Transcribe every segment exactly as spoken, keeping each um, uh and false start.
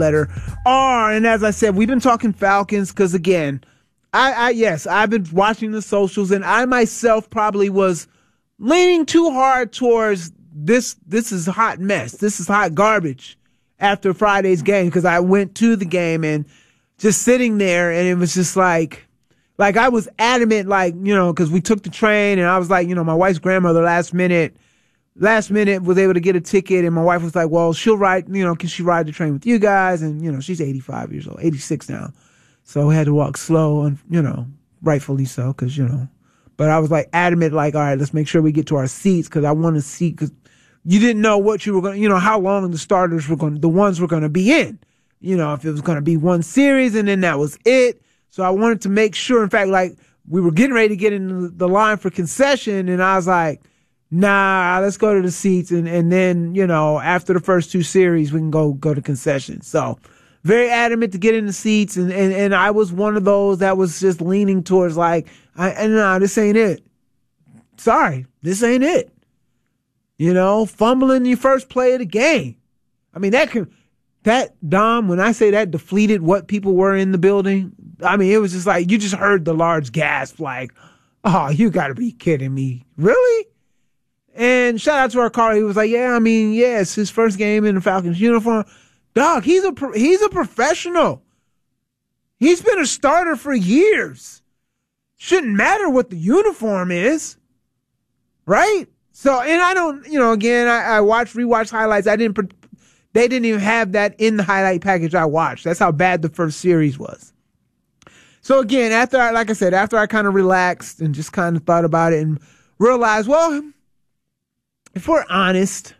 letter R. And as I said, we've been talking Falcons because, again, I, I yes, I've been watching the socials, and I myself probably was leaning too hard towards this. This is hot mess. This is hot garbage after Friday's game, because I went to the game and just sitting there, and it was just like, like I was adamant, like, you know, because we took the train, and I was like, you know, my wife's grandmother last minute, last minute was able to get a ticket, and my wife was like, well, she'll ride, you know, can she ride the train with you guys? And, you know, she's eighty-five years old, eighty-six now. So we had to walk slow, and, you know, rightfully so, because, you know, but I was like adamant, like, all right, let's make sure we get to our seats, because I want to see, because you didn't know what you were going to, you know, how long the starters were going to, the ones were going to be in, you know, if it was going to be one series and then that was it. So I wanted to make sure, in fact, like, we were getting ready to get in the line for concession, and I was like, nah, let's go to the seats, and, and then, you know, after the first two series, we can go, go to concession. So very adamant to get in the seats, and, and, and I was one of those that was just leaning towards, like, I, and nah, this ain't it. Sorry, this ain't it. You know, fumbling your first play of the game. I mean, that can, that, Dom, when I say that deflated what people were in the building, I mean, it was just like, you just heard the large gasp, like, oh, you got to be kidding me. Really? And shout out to our caller. He was like, yeah, I mean, yeah, it's his first game in the Falcons uniform. Dog, he's a, he's a professional. He's been a starter for years. Shouldn't matter what the uniform is. Right? So, and I don't, you know, again, I, I watched, rewatched highlights. I didn't, they didn't even have that in the highlight package I watched. That's how bad the first series was. So again, after I, like I said, after I kind of relaxed and just kind of thought about it and realized, well, if we're honest,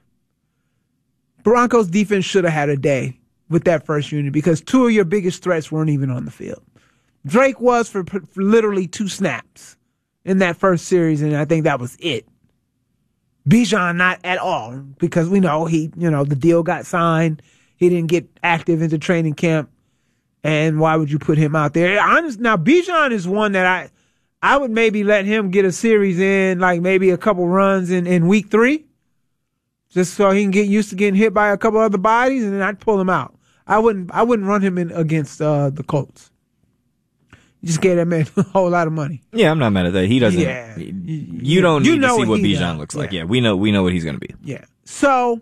Broncos defense should have had a day with that first unit, because two of your biggest threats weren't even on the field. Drake was for, for literally two snaps in that first series, and I think that was it. Bijan not at all, because we know he, you know, the deal got signed. He didn't get active into training camp, and why would you put him out there? Honest, now Bijan is one that I, I would maybe let him get a series in, like maybe a couple runs in, in week three, just so he can get used to getting hit by a couple other bodies, and then I'd pull him out. I wouldn't, I wouldn't run him in against uh, the Colts. You just gave that man a whole lot of money. Yeah, I'm not mad at that. He doesn't. Yeah. You don't you need know to see what, what Bijan does. looks like. Yeah. yeah, we know. We know what he's going to be. Yeah. So,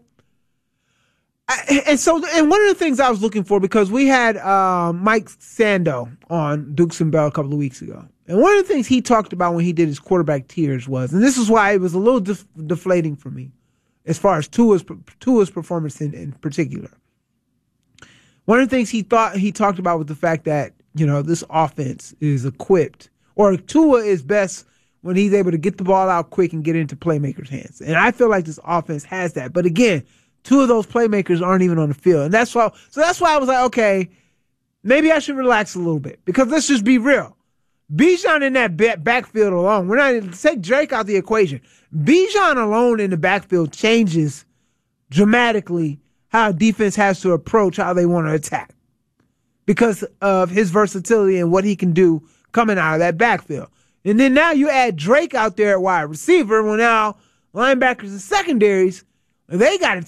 I, and so, and one of the things I was looking for, because we had uh, Mike Sando on Dukes and Bell a couple of weeks ago, and one of the things he talked about when he did his quarterback tiers was, and this is why it was a little def- deflating for me, as far as Tua's Tua's performance in, in particular. One of the things he thought he talked about was the fact that, you know, this offense is equipped, or Tua is best when he's able to get the ball out quick and get into playmakers' hands. And I feel like this offense has that. But again, two of those playmakers aren't even on the field. And that's why, so that's why I was like, okay, maybe I should relax a little bit, because let's just be real. Bijan in that backfield alone, we're not, take Drake out the equation. Bijan alone in the backfield changes dramatically how defense has to approach how they want to attack, because of his versatility and what he can do coming out of that backfield. And then now you add Drake out there at wide receiver. Well, now linebackers and secondaries, they got to